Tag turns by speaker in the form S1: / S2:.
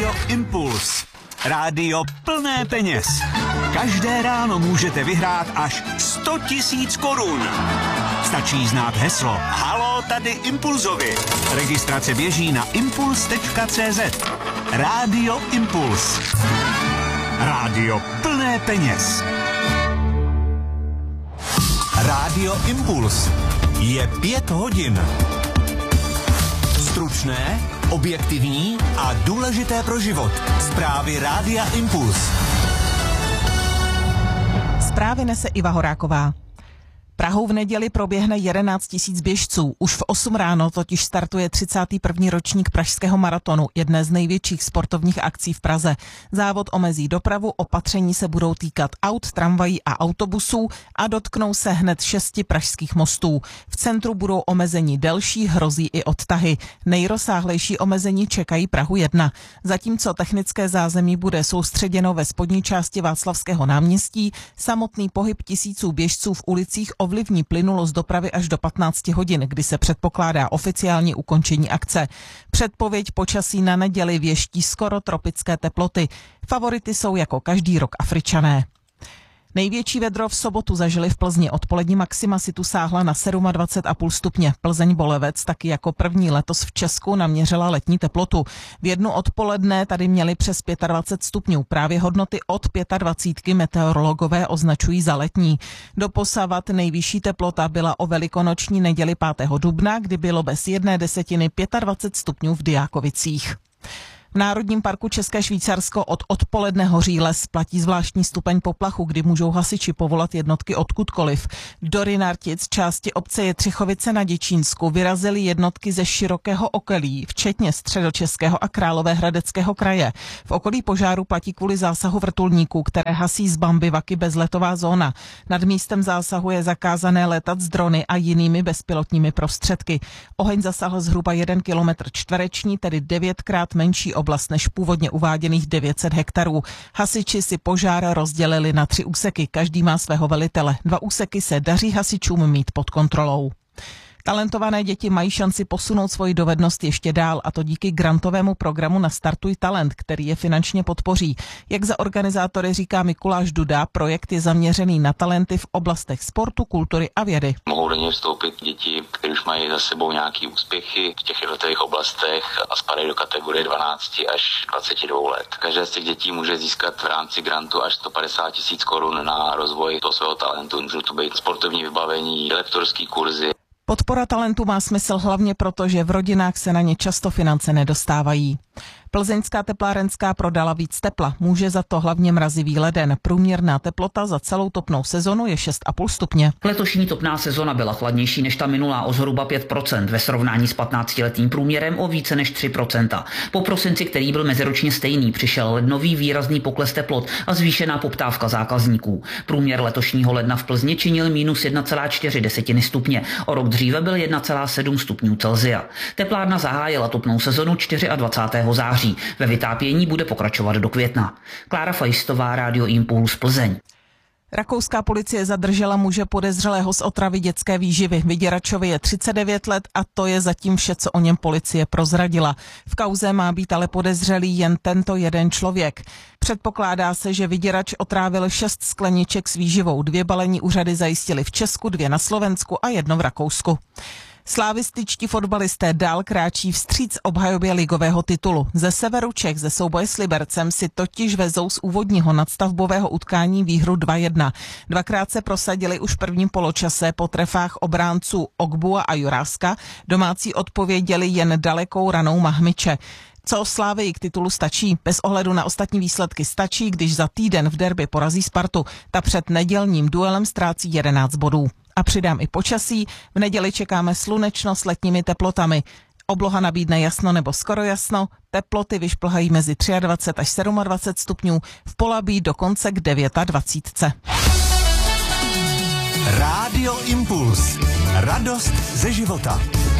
S1: Rádio Impuls. Rádio plné peněz. Každé ráno můžete vyhrát až 100 000 korun. Stačí znát heslo Haló, tady Impulzovi. Registrace běží na impuls.cz. Rádio Impuls. Rádio plné peněz. Rádio Impuls. Je 5 hodin. Stručné, objektivní a důležité pro život. Zprávy Rádia Impuls.
S2: Zprávy nese Iva Horáková. Prahou v neděli proběhne 11 000 běžců. Už v 8 ráno totiž startuje 31. ročník pražského maratonu, jedné z největších sportovních akcí v Praze. Závod omezí dopravu, opatření se budou týkat aut, tramvají a autobusů a dotknou se hned 6 pražských mostů. V centru budou omezení delší, hrozí i odtahy. Nejrozsáhlejší omezení čekají Prahu 1. Zatímco technické zázemí bude soustředěno ve spodní části Václavského náměstí, samotný pohyb tisíců běžců v ulicích ovlivní plynulost dopravy až do 15 hodin, kdy se předpokládá oficiální ukončení akce. Předpověď počasí na neděli věští skoro tropické teploty. Favority jsou jako každý rok Afričané. Největší vedro v sobotu zažili v Plzni. Odpolední maxima si tu sáhla na 27,5 stupně. Plzeň-Bolevec taky jako první letos v Česku naměřila letní teplotu. V 1 odpoledne tady měli přes 25 stupňů. Právě hodnoty od 25 meteorologové označují za letní. Doposavat nejvyšší teplota byla o velikonoční neděli 5. dubna, kdy bylo bez 1/10 25 stupňů v Dyákovicích. V Národním parku České Švýcarsko od odpoledne hoří les, platí zvláštní stupeň poplachu, kdy můžou hasiči povolat jednotky odkudkoliv. Do Rynartic, části obce Jetřichovice na Děčínsku, vyrazily jednotky ze širokého okolí, včetně Středočeského a Královéhradeckého kraje. V okolí požáru platí kvůli zásahu vrtulníků, které hasí z bambivaky bezletová zóna. Nad místem zásahu je zakázané létat s drony a jinými bezpilotními prostředky. Oheň zasahl zhruba 1 kilometr čtvereční, tedy 9krát menší oblast než původně uváděných 900 hektarů. Hasiči si požár rozdělili na 3 úseky, každý má svého velitele. 2 úseky se daří hasičům mít pod kontrolou. Talentované děti mají šanci posunout svoji dovednost ještě dál, a to díky grantovému programu Nastartuj talent, který je finančně podpoří. Jak za organizátory říká Mikuláš Duda, projekt je zaměřený na talenty v oblastech sportu, kultury a vědy.
S3: Mohou do něj vstoupit děti, které už mají za sebou nějaké úspěchy v těch jednotlivých oblastech a spadají do kategorie 12 až 22 let. Každé z těch dětí může získat v rámci grantu až 150 000 korun na rozvoj toho svého talentu. Můžou to být sportovní vybavení, lektorský kurzy.
S2: Podpora talentu má smysl hlavně proto, že v rodinách se na ně často finance nedostávají. Plzeňská teplárenská prodala víc tepla. Může za to hlavně mrazivý leden. Průměrná teplota za celou topnou sezonu je 6,5 stupně.
S4: Letošní topná sezona byla chladnější než ta minulá o zhruba 5%, ve srovnání s 15letým průměrem o více než 3%. Po prosinci, který byl meziročně stejný, přišel lednový výrazný pokles teplot a zvýšená poptávka zákazníků. Průměr letošního ledna v Plzni činil minus 1,4 stupně. O rok dříve byl 1,7 stupňů Celsia. Teplárna zahájila topnou sezonu 24. září. Ve vytápění bude pokračovat do května. Klára Fajstová, Rádio Impuls, Plzeň.
S2: Rakouská policie zadržela muže podezřelého z otravy dětské výživy. Vyděračovi je 39 let a to je zatím vše, co o něm policie prozradila. V kauze má být ale podezřelý jen tento jeden člověk. Předpokládá se, že vyděrač otrávil 6 skleniček s výživou. 2 balení úřady zajistili v Česku, 2 na Slovensku a 1 v Rakousku. Slávističtí fotbalisté dál kráčí vstříc obhajobě ligového titulu. Ze severu Čech ze souboje s Libercem si totiž vezou z úvodního nadstavbového utkání výhru 2-1. 2krát se prosadili už v prvním poločase po trefách obránců Ogbua a Juráska. Domácí odpověděli jen dalekou ranou Mahmiče. Co Slávii k titulu stačí? Bez ohledu na ostatní výsledky stačí, když za týden v derby porazí Spartu. Ta před nedělním duelem ztrácí 11 bodů. A přidám i počasí. V neděli čekáme slunečno s letními teplotami. Obloha nabídne jasno nebo skoro jasno. Teploty vyšplhají mezi 23 až 27 stupňů. V Polabí dokonce k 29.
S1: Rádio Impuls. Radost ze života.